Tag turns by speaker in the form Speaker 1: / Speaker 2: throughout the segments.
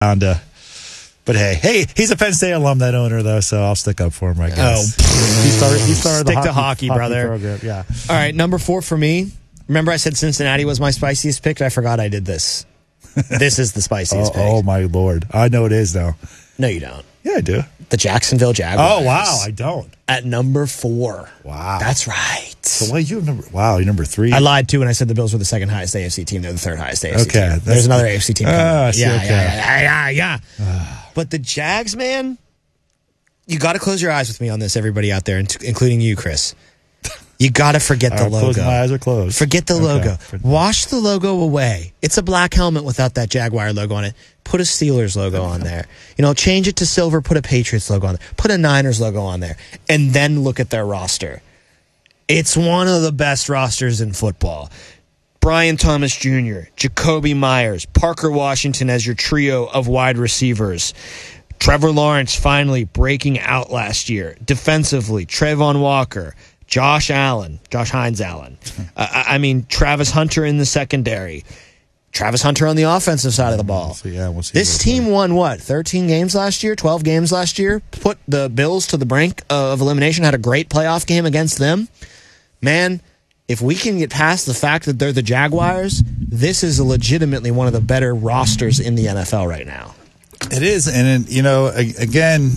Speaker 1: But hey, he's a Penn State alum, that owner, though, so I'll stick up for him, I guess.
Speaker 2: He started
Speaker 1: Stick
Speaker 2: the
Speaker 1: to hockey, brother.
Speaker 2: Program. Yeah.
Speaker 3: All right, number 4 for me. Remember I said Cincinnati was my spiciest pick? I forgot I did this. This is the spiciest pick.
Speaker 1: Oh, my Lord. I know it is, though.
Speaker 3: No, you don't.
Speaker 1: Yeah, I do.
Speaker 3: The Jacksonville Jaguars.
Speaker 1: Oh, wow, I don't.
Speaker 3: At number 4.
Speaker 1: Wow.
Speaker 3: That's right.
Speaker 1: So what, you're number 3?
Speaker 3: I lied, too, when I said the Bills were the second highest AFC team. They're the third highest AFC team.
Speaker 1: Okay.
Speaker 3: There's another AFC team coming.
Speaker 1: Yeah.
Speaker 3: But the Jags, man, you got to close your eyes with me on this, everybody out there, including you, Chris. You got to forget the logo.
Speaker 1: My eyes are closed.
Speaker 3: Forget the logo. Wash the logo away. It's a black helmet without that Jaguar logo on it. Put a Steelers logo on there. Change it to silver. Put a Patriots logo on there. Put a Niners logo on there. And then look at their roster. It's one of the best rosters in football. Brian Thomas Jr., Jacoby Myers, Parker Washington as your trio of wide receivers. Trevor Lawrence finally breaking out last year. Defensively, Trayvon Walker, Josh Hines Allen. Travis Hunter in the secondary. Travis Hunter on the offensive side of the ball.
Speaker 1: We'll see.
Speaker 3: This team won, 13 games last year, 12 games last year? Put the Bills to the brink of elimination, had a great playoff game against them. Man, if we can get past the fact that they're the Jaguars, this is legitimately one of the better rosters in the NFL right now.
Speaker 1: It is, and again,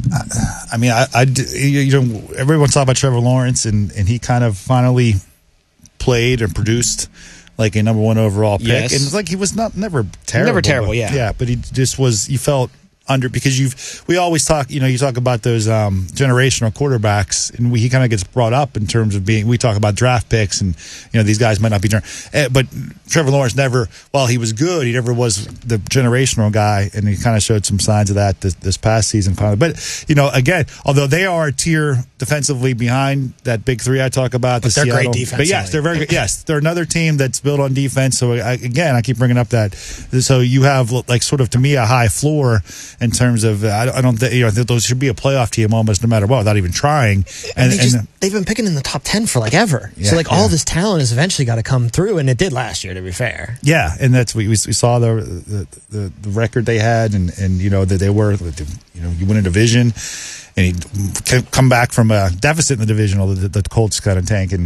Speaker 1: everyone's talking about Trevor Lawrence, and he kind of finally played and produced like a number 1 overall pick,
Speaker 3: yes.
Speaker 1: and it's like he was never terrible.
Speaker 3: Never terrible,
Speaker 1: yeah, but he just was. You felt under because we always talk. You talk about those generational quarterbacks, and he kind of gets brought up in terms of being. We talk about draft picks, and these guys might not be. But Trevor Lawrence never. While he was good, he never was the generational guy, and he kind of showed some signs of that this past season. Finally, but again, although they are a tier defensively behind that big 3 I talk about,
Speaker 3: but they're
Speaker 1: Seattle,
Speaker 3: great defensively.
Speaker 1: But yes, they're very good. Yes, they're another team that's built on defense. So I keep bringing up that. So you have like sort of to me a high floor. In terms of, I don't think those should be a playoff team almost no matter what, without even trying. And
Speaker 3: they've been picking in the top 10 for like ever. Yeah, so all this talent has eventually got to come through, and it did last year, to be fair.
Speaker 1: Yeah, and that's we saw the record they had, and that they were, you win a division, and you come back from a deficit in the division. Although the Colts kind of tanking.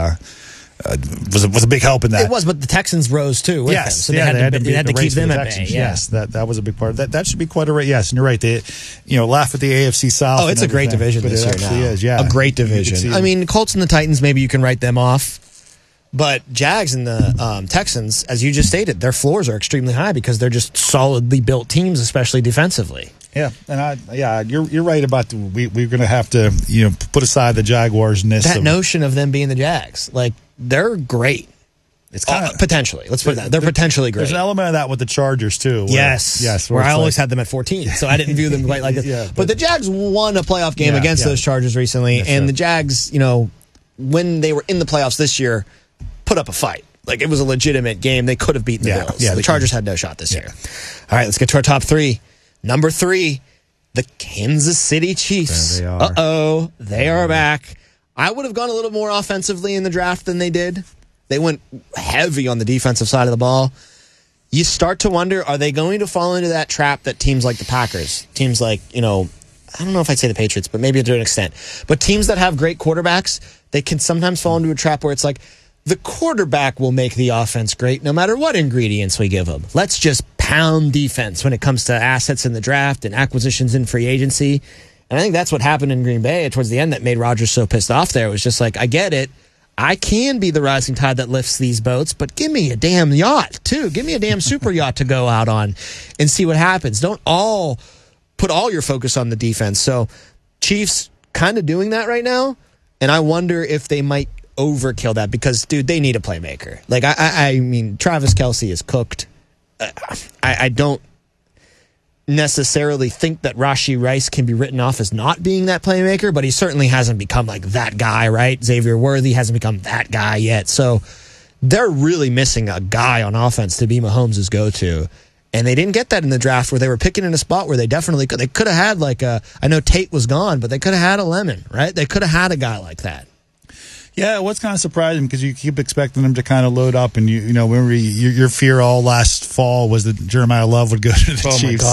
Speaker 1: Was a big help in that.
Speaker 3: It was, but the Texans rose too with them, so they had to keep them at bay. Yeah.
Speaker 1: Yes, that was a big part of that. That should be quite a race. Yes, and you're right. They, laugh at the AFC South.
Speaker 3: Oh, it's a great division this year now.
Speaker 1: Is, yeah.
Speaker 3: A great division. The Colts and the Titans, maybe you can write them off. But Jags and the Texans, as you just stated, their floors are extremely high because they're just solidly built teams, especially defensively.
Speaker 1: Yeah, and you're right about we're going to have to put aside the Jaguars-ness.
Speaker 3: That notion of them being the Jags, they're great. It's kind of potentially. Let's put it that they're potentially great.
Speaker 1: There's an element of that with the Chargers too.
Speaker 3: Yes. Where I always had them at 14, so I didn't view them quite like this.
Speaker 1: Yeah,
Speaker 3: but the Jags won a playoff game against those Chargers recently, and the Jags, when they were in the playoffs this year, put up a fight. It was a legitimate game. They could have beaten the Bills. Yeah, the Chargers had no shot this year. All right, let's get to our top 3. Number 3, the Kansas City Chiefs.
Speaker 1: There they are.
Speaker 3: They are back. I would have gone a little more offensively in the draft than they did. They went heavy on the defensive side of the ball. You start to wonder, are they going to fall into that trap that teams like the Packers, teams like, I don't know if I'd say the Patriots, but maybe to an extent. But teams that have great quarterbacks, they can sometimes fall into a trap where it's like, the quarterback will make the offense great no matter what ingredients we give them. Let's just pound defense when it comes to assets in the draft and acquisitions in free agency. And I think that's what happened in Green Bay towards the end that made Rodgers so pissed off there. It was just like, I get it. I can be the rising tide that lifts these boats, but give me a damn yacht, too. Give me a damn super yacht to go out on and see what happens. Don't all put all your focus on the defense. So Chiefs kind of doing that right now, and I wonder if they might overkill that because, dude, they need a playmaker. I mean, Travis Kelce is cooked. I don't necessarily think that Rashee Rice can be written off as not being that playmaker, but he certainly hasn't become like that guy, right? Xavier Worthy hasn't become that guy yet. So they're really missing a guy on offense to be Mahomes' go-to. And they didn't get that in the draft where they were picking in a spot where they definitely could. They could have had I know Tate was gone, but they could have had a Lemon, right? They could have had a guy like that.
Speaker 1: Yeah, it was kind of surprising because you keep expecting them to kind of load up, and you know, remember your fear all last fall was that Jeremiah Love would go to the Chiefs.